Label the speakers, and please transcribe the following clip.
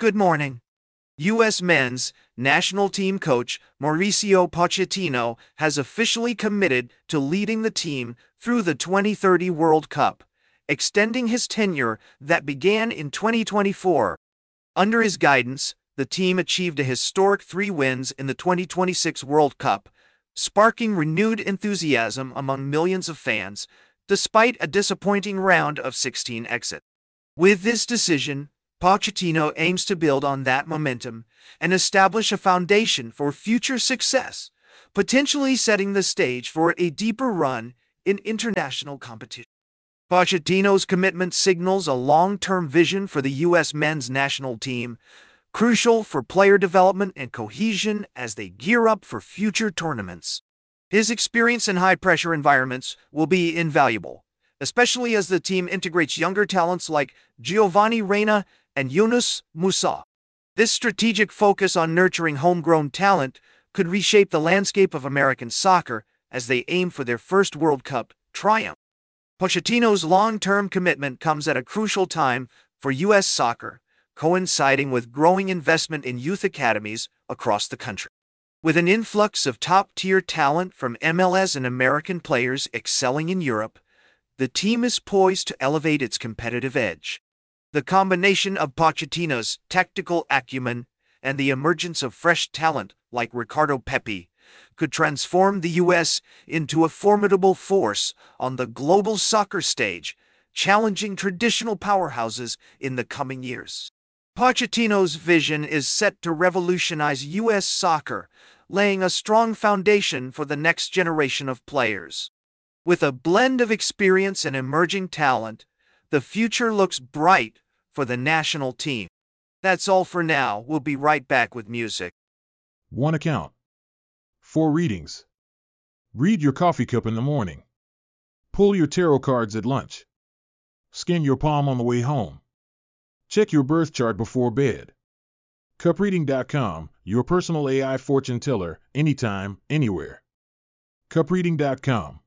Speaker 1: Good morning. U.S. men's national team coach Mauricio Pochettino has officially committed to leading the team through the 2030 World Cup, extending his tenure that began in 2024. Under his guidance, the team achieved a historic 3 wins in the 2026 World Cup, sparking renewed enthusiasm among millions of fans, despite a disappointing round of 16 exit. With this decision, Pochettino aims to build on that momentum and establish a foundation for future success, potentially setting the stage for a deeper run in international competition. Pochettino's commitment signals a long-term vision for the U.S. men's national team, crucial for player development and cohesion as they gear up for future tournaments. His experience in high-pressure environments will be invaluable, especially as the team integrates younger talents like Giovanni Reyna and Yunus Musa. This strategic focus on nurturing homegrown talent could reshape the landscape of American soccer as they aim for their first World Cup triumph. Pochettino's long-term commitment comes at a crucial time for U.S. soccer, coinciding with growing investment in youth academies across the country. With an influx of top-tier talent from MLS and American players excelling in Europe, the team is poised to elevate its competitive edge. The combination of Pochettino's tactical acumen and the emergence of fresh talent like Ricardo Pepi could transform the U.S. into a formidable force on the global soccer stage, challenging traditional powerhouses in the coming years. Pochettino's vision is set to revolutionize U.S. soccer, laying a strong foundation for the next generation of players. With a blend of experience and emerging talent, the future looks bright for the national team. That's all for now. We'll be right back with music.
Speaker 2: 1 account. 4 readings. Read your coffee cup in the morning. Pull your tarot cards at lunch. Skin your palm on the way home. Check your birth chart before bed. CupReading.com, your personal AI fortune teller, anytime, anywhere. CupReading.com.